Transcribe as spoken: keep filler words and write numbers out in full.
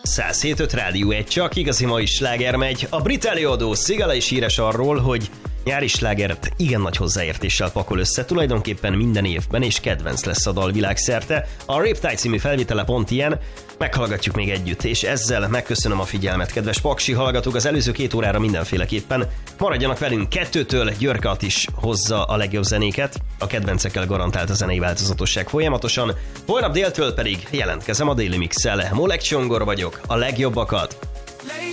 száz hét öt Rádió egy, csak igazi mai sláger megy. A brit előadó Sigala is híres arról, hogy nyári slágert igen nagy hozzáértéssel pakol össze, tulajdonképpen minden évben, és kedvenc lesz a dal világszerte. A Riptide című felvétele pont ilyen, meghallgatjuk még együtt, és ezzel megköszönöm a figyelmet, kedves paksi hallgatók, az előző két órára mindenféleképpen. Maradjanak velünk, kettőtől Györke is hozza a legjobb zenéket, a kedvencekkel garantált a zenei változatosság folyamatosan, holnap déltől pedig jelentkezem a Daily Mix-szel. Molek Csongor vagyok, a legjobbakat